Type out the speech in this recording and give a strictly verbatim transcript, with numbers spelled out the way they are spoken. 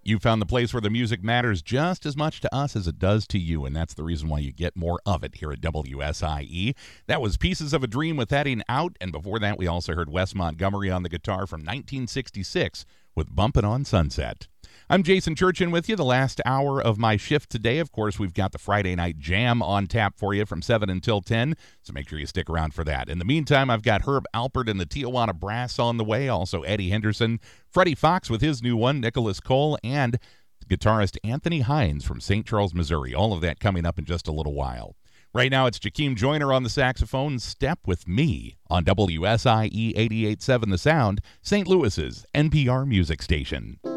You found the place where the music matters just as much to us as it does to you, and that's the reason why you get more of it here at W S I E. That was Pieces of a Dream with Heading Out, and before that we also heard Wes Montgomery on the guitar from nineteen sixty-six with Bumpin' on Sunset. I'm Jason Churchin with you, the last hour of my shift today. Of course, we've got the Friday Night Jam on tap for you from seven until ten, so make sure you stick around for that. In the meantime, I've got Herb Alpert and the Tijuana Brass on the way, also Eddie Henderson, Freddie Fox with his new one, Nicholas Cole, and guitarist Anthony Hines from Saint Charles, Missouri. All of that coming up in just a little while. Right now, it's Jakeem Joyner on the saxophone. Step with me on W S I E eighty-eight point seven The Sound, Saint Louis's N P R music station.